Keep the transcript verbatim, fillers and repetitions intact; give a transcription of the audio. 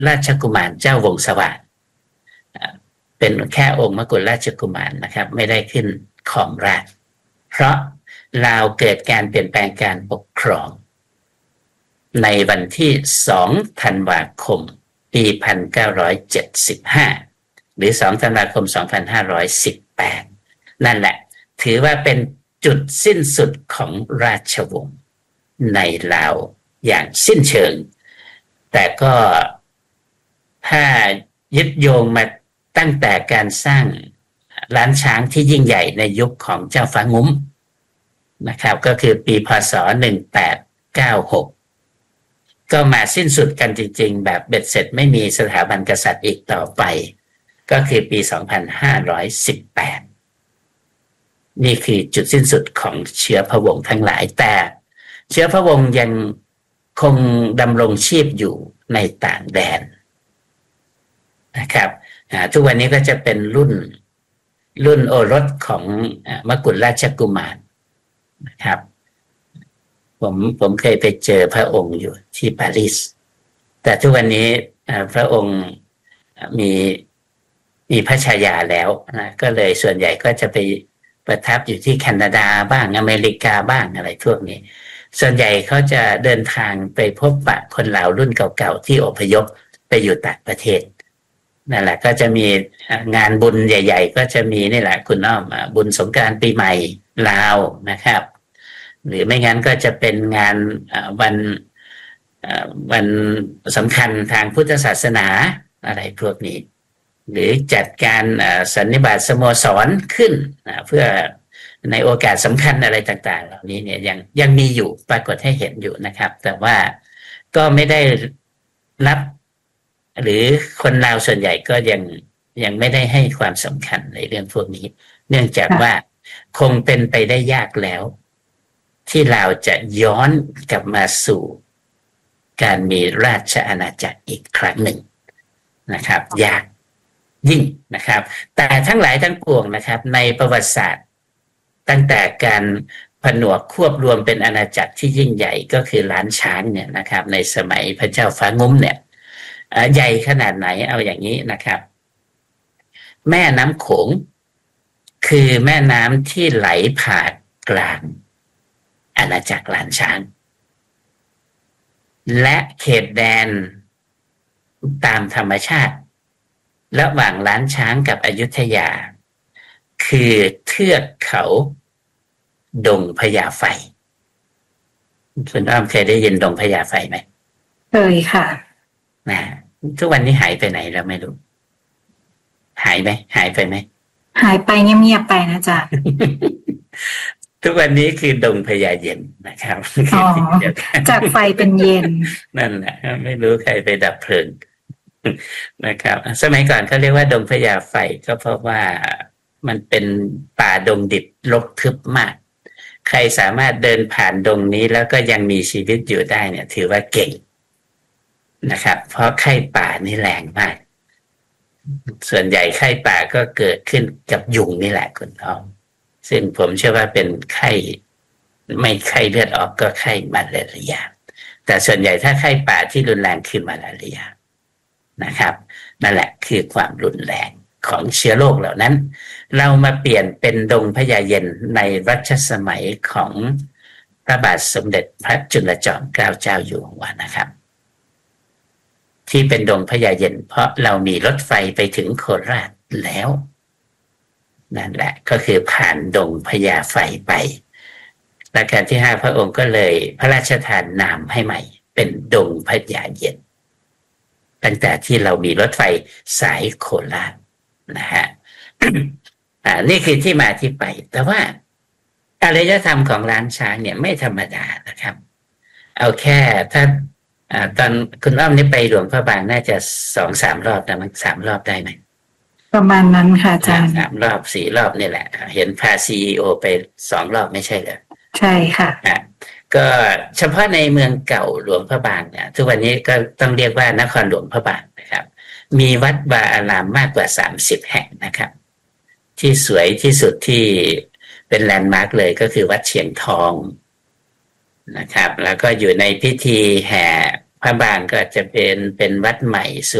ราชกุมารเจ้าวงศ์สว่างเป็นแค่องค์มกุฎราชกุมารนะครับไม่ได้ขึ้นครองราชย์เพราะลาวเกิดการเปลี่ยนแปลงการปกครองในวันที่สองธันวาคมปีหนึ่งพันเก้าร้อยเจ็ดสิบห้าหรือสองธันวาคมสองพันห้าร้อยสิบแปดนั่นแหละถือว่าเป็นจุดสิ้นสุดของราชวงศ์ในลาวอย่างสิ้นเชิงแต่ก็ถ้ายึดโยงมาตั้งแต่การสร้างล้านช้างที่ยิ่งใหญ่ในยุคของเจ้าฟ้างุ้มนะครับก็คือปีพ.ศ. หนึ่งพันแปดร้อยเก้าสิบหกก็มาสิ้นสุดกันจริงๆแบบเบ็ดเสร็จไม่มีสถาบันกษัตริย์อีกต่อไปก็คือปีสองพันห้าร้อยสิบแปดนี่คือจุดสิ้นสุดของเชื้อพระวงศ์ทั้งหลายแต่เชื้อพระวงศ์ยังคงดำรงชีพอยู่ในต่างแดนนะครับทุกวันนี้ก็จะเป็นรุ่นรุ่นโอรสของมกุฎราชกุมารนะครับผมผมเคยไปเจอพระองค์อยู่ที่ปารีสแต่ทุกวันนี้พระองค์มีมีพระชายาแล้วนะก็เลยส่วนใหญ่ก็จะไปประทับอยู่ที่แคนาดาบ้างอเมริกาบ้างอะไรพวกนี้ส่วนใหญ่เขาจะเดินทางไปพบปะคนลาวรุ่นเก่าๆที่อพยพไปอยู่ต่างประเทศนั่นแหละก็จะมีงานบุญใหญ่ๆก็จะมีนี่แหละคุณอ้อมบุญสงกรานต์ปีใหม่ลาวนะครับหรือไม่งั้นก็จะเป็นงานวันวันสำคัญทางพุทธศาสนาอะไรพวกนี้หรือจัดการสันนิบาตสโมสรขึ้นเพื่อในโอกาสสำคัญอะไรต่างๆเหล่านี้เนี่ยยังยังมีอยู่ปรากฏให้เห็นอยู่นะครับแต่ว่าก็ไม่ได้รับหรือคนลาวส่วนใหญ่ก็ยังยังไม่ได้ให้ความสำคัญในเรื่องพวกนี้เนื่องจากว่าคงเป็นไปได้ยากแล้วที่ลาวจะย้อนกลับมาสู่การมีราชอาณาจักรอีกครั้งหนึ่งนะครับยากยิ่งนะครับแต่ทั้งหลายทั้งปวงนะครับในประวัติศาสตร์ตั้งแต่การผนวกควบรวมเป็นอาณาจักรที่ยิ่งใหญ่ก็คือล้านช้างเนี่ยนะครับในสมัยพระเจ้าฟ้างุ้มเนี่ยใหญ่ขนาดไหนเอาอย่างนี้นะครับแม่น้ำโขงคือแม่น้ำที่ไหลผ่านกลางอาณาจักรล้านช้างและเขตแดนตามธรรมชาติระหว่างล้านช้างกับอยุธยาคือเทือกเขาดงพญาไฟคุณอ้อมเคยได้ยินดงพญาไฟไหมเคยค่ะนะทุกวันนี้หายไปไหนแล้วไม่รู้หายไหมหายไปไหมหายไปเงียบๆไปนะจ๊ะทุกวันนี้คือดงพญาเย็นนะครับอ๋อจากไฟเป็นเย็นนั่นแหละไม่รู้ใครไปดับเพลิงนะครับสมัยก่อนเขาเรียกว่าดงพญาไฟก็เพราะว่ามันเป็นป่าดงดิบรกทึบมากใครสามารถเดินผ่านดงนี้แล้วก็ยังมีชีวิตอยู่ได้เนี่ยถือว่าเก่งนะครับเพราะไข้ป่านี่แรงมากส่วนใหญ่ไข้ป่าก็เกิดขึ้นกับยุงนี่แหละคุณอ้อมซึ่งผมเชื่อว่าเป็นไข้ไม่ไข้เลือดออกก็ไข้มาลาเรียแต่ส่วนใหญ่ถ้าไข้ป่าที่รุนแรงคือมาลาเรียนะครับนั่นแหละคือความรุนแรงของเชื้อโรคเหล่านั้นเรามาเปลี่ยนเป็นดงพญาเย็นในรัชสมัยของพระบาทสมเด็จพระจุลจอมเกล้าเจ้าอยู่หัวนะครับที่เป็นดงพญาเย็นเพราะเรามีรถไฟไปถึงโคราชแล้วนั่นแหละก็คือผ่านดงพญาไฟไปรัชกาลที่ห้าพระองค์ก็เลยพระราชทานนามให้ใหม่เป็นดงพญาเย็นตั้งแต่ที่เรามีรถไฟสายโคราชนะฮะ อ่านี่คือที่มาที่ไปแต่ว่าอารยธรรมของล้านช้างเนี่ยไม่ธรรมดานะครับเอาแค่ถ้าอ่าตอนคุณอ้อมนี่ไปหลวงพระบางน่าจะสองสามรอบนะมันสามรอบได้ไหมประมาณนั้นค่ะอาจารย์สามรอบสี่รอบนี่แหละเห็นพาซีอีโอไปสองรอบไม่ใช่เหรอใช่ค่ะอ่าก็เฉพาะในเมืองเก่าหลวงพระบางเนี่ยทุกวันนี้ก็ต้องเรียกว่านครหลวงพระบางนะครับมีวัดวาอารามมากกว่าสามสิบแห่งนะครับที่สวยที่สุดที่เป็นแลนด์มาร์คเลยก็คือวัดเชียงทองนะครับแล้วก็อยู่ในพิธีแห่พระบางก็อาจจะเป็นเป็นวัดใหม่